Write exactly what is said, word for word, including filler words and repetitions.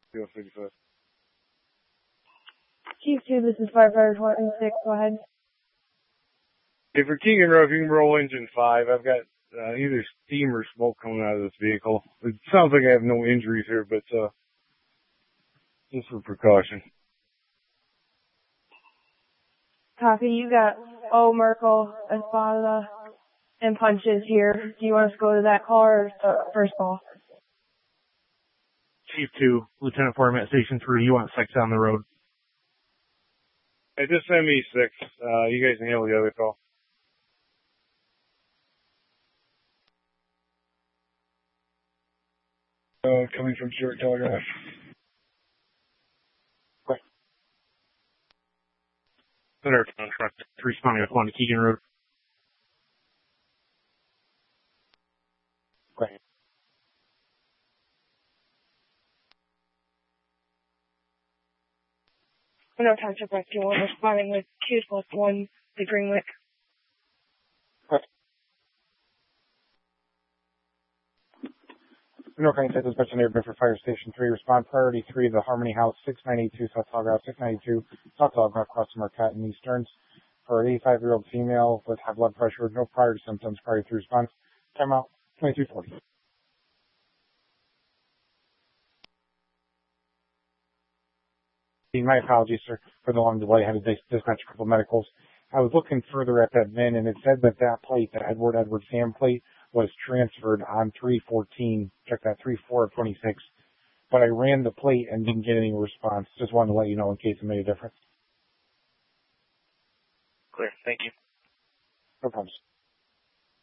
Zero fifty-five. Chief two, this is firefighter twenty-six. Go ahead. Hey, for Keegan Road, you can roll engine five. I've got uh, either steam or smoke coming out of this vehicle. It sounds like I have no injuries here, but uh, just for precaution. Copy. You got O, Merkel, Espada, and Punches here. Do you want us to go to that call or uh, first call? Chief two, Lieutenant Foreman at Station three. You want six on the road? Hey, just send me six. Uh, you guys can handle the other call. Uh, coming from Stuart Telegraph. Okay. Center contract responding with one to Keegan Road. Okay. No time to rescue one. Responding with two plus one to Greenwick. Okay. North Carolina Dispatch Neighborhood for Fire Station three. Respond priority three, the Harmony House, six nine eight two South Telegraph, six nine eight two South Telegraph, across the Marquette and Easterns. For an eighty-five-year-old female with high blood pressure, no prior symptoms prior to response. Time out, twenty-two forty. My apologies, sir, for the long delay. I had to dis- dispatch a couple of medicals. I was looking further at that V I N, and it said that that plate, the Edward Edward Sam plate, was transferred on three fourteen. Check that, three four of twenty-six. But I ran the plate and didn't get any response. Just wanted to let you know in case it made a difference. Clear. Thank you. No problems.